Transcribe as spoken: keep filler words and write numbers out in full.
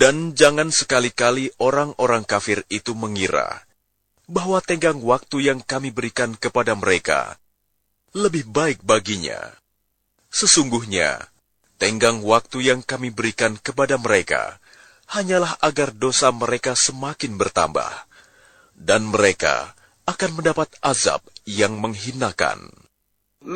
Dan jangan sekali-kali orang-orang kafir itu mengira bahwa tenggang waktu yang kami berikan kepada mereka lebih baik baginya. Sesungguhnya, tenggang waktu yang kami berikan kepada mereka hanyalah agar dosa mereka semakin bertambah, dan mereka akan mendapat azab yang menghinakan.